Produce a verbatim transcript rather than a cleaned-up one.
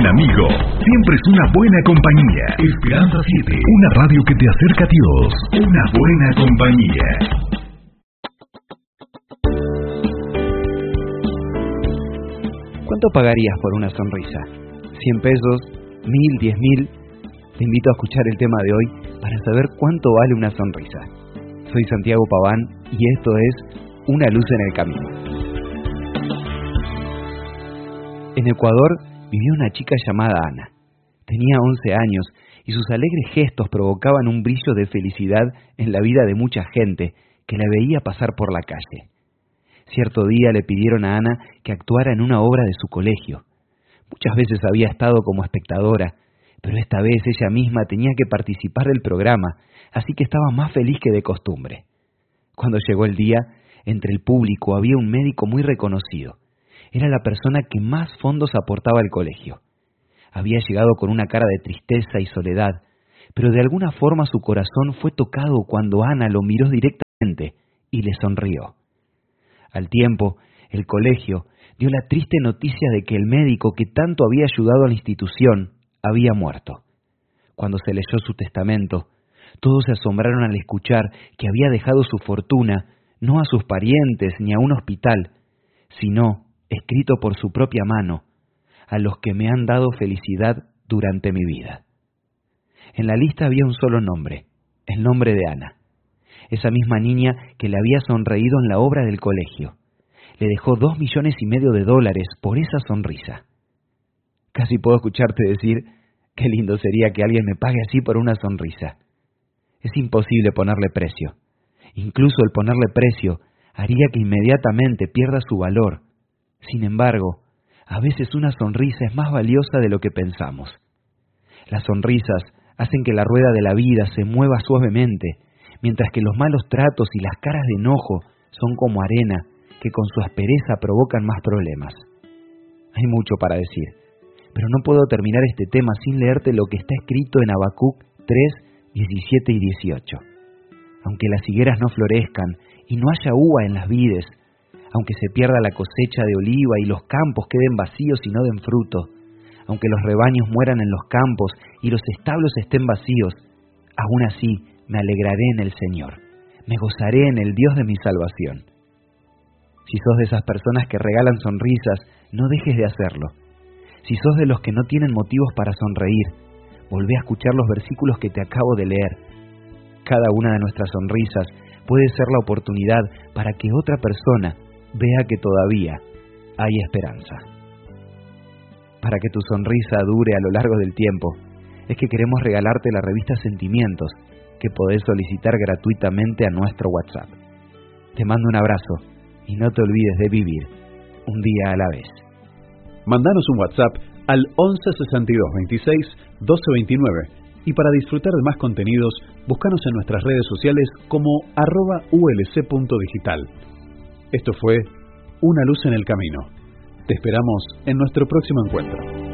buen amigo siempre es una buena compañía. Esperanza siete, una radio que te acerca a Dios. Una buena compañía. ¿Cuánto pagarías por una sonrisa? ¿cien pesos? ¿mil? ¿diez mil? Te invito a escuchar el tema de hoy para saber cuánto vale una sonrisa. Soy Santiago Paván y esto es Una luz en el camino. En Ecuador vivía una chica llamada Ana. Tenía once años y sus alegres gestos provocaban un brillo de felicidad en la vida de mucha gente que la veía pasar por la calle. Cierto día le pidieron a Ana que actuara en una obra de su colegio. Muchas veces había estado como espectadora, pero esta vez ella misma tenía que participar del programa, así que estaba más feliz que de costumbre. Cuando llegó el día, entre el público había un médico muy reconocido. Era la persona que más fondos aportaba al colegio. Había llegado con una cara de tristeza y soledad, pero de alguna forma su corazón fue tocado cuando Ana lo miró directamente y le sonrió. Al tiempo, el colegio dio la triste noticia de que el médico que tanto había ayudado a la institución había muerto. Cuando se leyó su testamento, todos se asombraron al escuchar que había dejado su fortuna no a sus parientes ni a un hospital, sino, escrito por su propia mano, a los que me han dado felicidad durante mi vida. En la lista había un solo nombre, el nombre de Ana. Esa misma niña que le había sonreído en la obra del colegio. Le dejó dos millones y medio de dólares por esa sonrisa. Casi puedo escucharte decir, qué lindo sería que alguien me pague así por una sonrisa. Es imposible ponerle precio. Incluso el ponerle precio haría que inmediatamente pierda su valor. Sin embargo, a veces una sonrisa es más valiosa de lo que pensamos. Las sonrisas hacen que la rueda de la vida se mueva suavemente, mientras que los malos tratos y las caras de enojo son como arena que con su aspereza provocan más problemas. Hay mucho para decir, pero no puedo terminar este tema sin leerte lo que está escrito en Habacuc tres, diecisiete y dieciocho. Aunque las higueras no florezcan y no haya uva en las vides, aunque se pierda la cosecha de oliva y los campos queden vacíos y no den fruto, aunque los rebaños mueran en los campos y los establos estén vacíos, aún así me alegraré en el Señor, me gozaré en el Dios de mi salvación. Si sos de esas personas que regalan sonrisas, no dejes de hacerlo. Si sos de los que no tienen motivos para sonreír, volvé a escuchar los versículos que te acabo de leer. Cada una de nuestras sonrisas puede ser la oportunidad para que otra persona vea que todavía hay esperanza. Para que tu sonrisa dure a lo largo del tiempo, es que queremos regalarte la revista Sentimientos, que podés solicitar gratuitamente a nuestro WhatsApp. Te mando un abrazo y no te olvides de vivir un día a la vez. Mandanos un WhatsApp al once sesenta y dos veintiséis doce veintinueve y para disfrutar de más contenidos, búscanos en nuestras redes sociales como arroba ulc.digital. Esto fue Una luz en el camino. Te esperamos en nuestro próximo encuentro.